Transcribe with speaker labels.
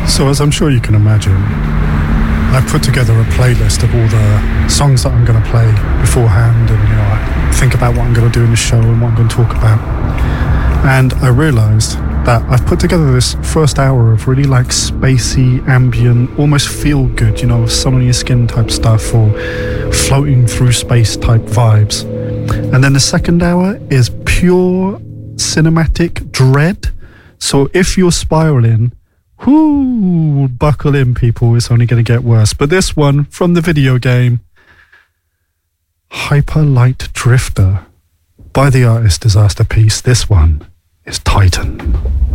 Speaker 1: So as I'm sure you can imagine, I put together a playlist of all the songs that I'm going to play beforehand, and I think about what I'm going to do in the show and what I'm going to talk about. And I realised that I've put together this first hour of really like spacey, ambient, almost feel good, sun on your skin type stuff or floating through space type vibes. And then the second hour is pure cinematic dread. So if you're spiraling, buckle in, people, it's only going to get worse. But this one from the video game, Hyper Light Drifter, by the artist Disaster Peace. This one is Titan.